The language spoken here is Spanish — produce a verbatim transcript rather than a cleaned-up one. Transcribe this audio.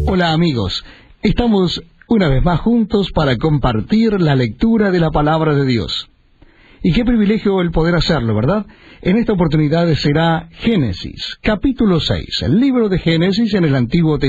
Hola amigos, estamos una vez más juntos para compartir la lectura de la Palabra de Dios. Y qué privilegio el poder hacerlo, ¿verdad? En esta oportunidad será Génesis, capítulo seis, el libro de Génesis en el Antiguo Testamento.